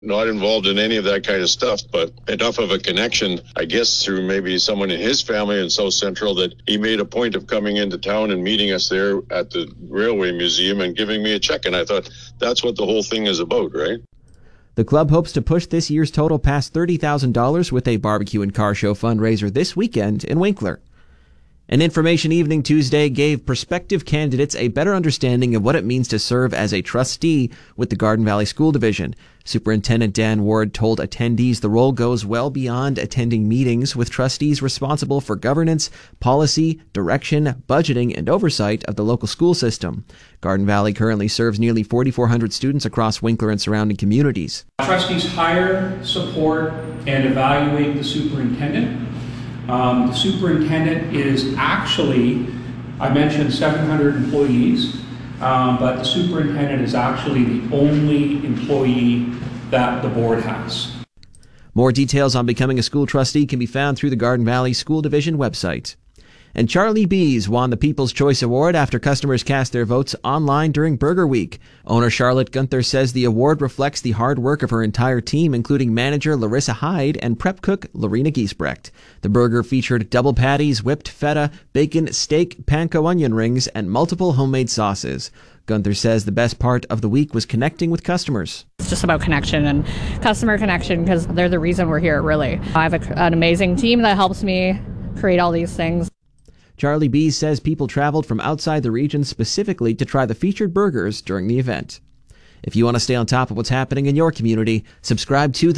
Not involved in any of that kind of stuff, but enough of a connection, I guess, through maybe someone in his family in South Central that he made a point of coming into town and meeting us there at the Railway Museum and giving me a check. And I thought that's what the whole thing is about, right? The club hopes to push this year's total past $30,000 with a barbecue and car show fundraiser this weekend in Winkler. An information evening Tuesday gave prospective candidates a better understanding of what it means to serve as a trustee with the Garden Valley School Division. Superintendent Dan Ward told attendees the role goes well beyond attending meetings, with trustees responsible for governance, policy, direction, budgeting, and oversight of the local school system. Garden Valley currently serves nearly 4,400 students across Winkler and surrounding communities. Trustees hire, support, and evaluate the superintendent. The superintendent is actually, I mentioned 700 employees, but the superintendent is actually the only employee that the board has. More details on becoming a school trustee can be found through the Garden Valley School Division website. And Charlie Bees won the People's Choice Award after customers cast their votes online during Burger Week. Owner Charlotte Gunther says the award reflects the hard work of her entire team, including manager Larissa Hyde and prep cook Lorena Giesbrecht. The burger featured double patties, whipped feta, bacon, steak, panko onion rings, and multiple homemade sauces. Gunther says the best part of the week was connecting with customers. It's just about connection and customer connection, because they're the reason we're here, really. I have an amazing team that helps me create all these things. Charlie Bees says people traveled from outside the region specifically to try the featured burgers during the event. If you want to stay on top of what's happening in your community, subscribe to the